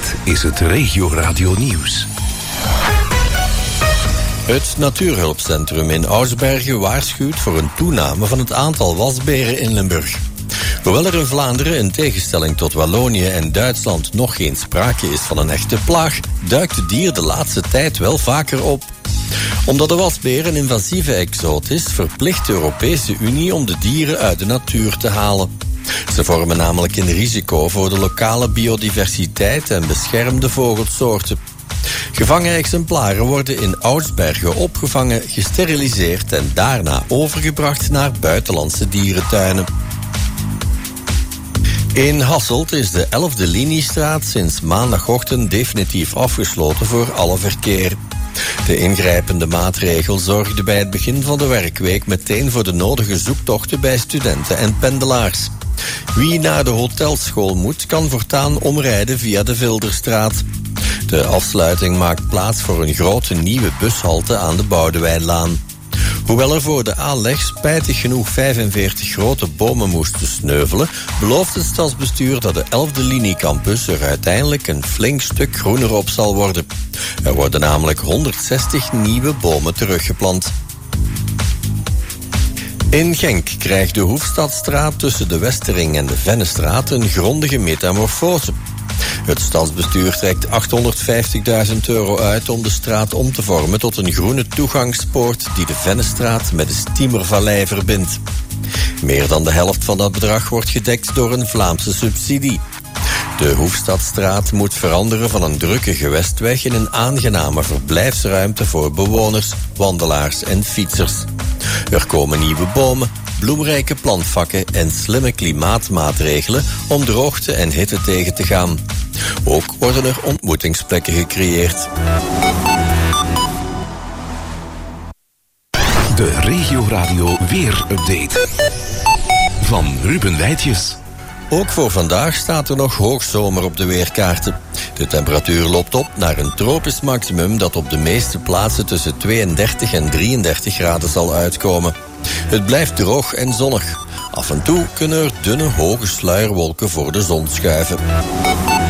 Dit is het Regio Radio Nieuws. Het Natuurhulpcentrum in Oudsbergen waarschuwt voor een toename van het aantal wasberen in Limburg. Hoewel er in Vlaanderen, in tegenstelling tot Wallonië en Duitsland, nog geen sprake is van een echte plaag, duikt het dier de laatste tijd wel vaker op. Omdat de wasbeer een invasieve exoot is, verplicht de Europese Unie om de dieren uit de natuur te halen. Ze vormen namelijk een risico voor de lokale biodiversiteit en beschermde vogelsoorten. Gevangen exemplaren worden in Oudsbergen opgevangen, gesteriliseerd en daarna overgebracht naar buitenlandse dierentuinen. In Hasselt is de 11e liniestraat sinds maandagochtend definitief afgesloten voor alle verkeer. De ingrijpende maatregel zorgde bij het begin van de werkweek meteen voor de nodige zoektochten bij studenten en pendelaars. Wie naar de hotelschool moet, kan voortaan omrijden via de Vilderstraat. De afsluiting maakt plaats voor een grote nieuwe bushalte aan de Boudewijnlaan. Hoewel er voor de aanleg spijtig genoeg 45 grote bomen moesten sneuvelen, belooft het stadsbestuur dat de 11e liniecampus er uiteindelijk een flink stuk groener op zal worden. Er worden namelijk 160 nieuwe bomen teruggeplant. In Genk krijgt de Hoefstadstraat tussen de Westering en de Vennestraat een grondige metamorfose. Het stadsbestuur trekt €850.000 uit om de straat om te vormen tot een groene toegangspoort die de Vennestraat met de Stiemervallei verbindt. Meer dan de helft van dat bedrag wordt gedekt door een Vlaamse subsidie. De Hoefstadstraat moet veranderen van een drukke gewestweg in een aangename verblijfsruimte voor bewoners, wandelaars en fietsers. Er komen nieuwe bomen, bloemrijke plantvakken en slimme klimaatmaatregelen om droogte en hitte tegen te gaan. Ook worden er ontmoetingsplekken gecreëerd. De Regio Radio Weerupdate van Ruben Wijtjes. Ook voor vandaag staat er nog hoogzomer op de weerkaarten. De temperatuur loopt op naar een tropisch maximum dat op de meeste plaatsen tussen 32 en 33 graden zal uitkomen. Het blijft droog en zonnig. Af en toe kunnen er dunne hoge sluierwolken voor de zon schuiven.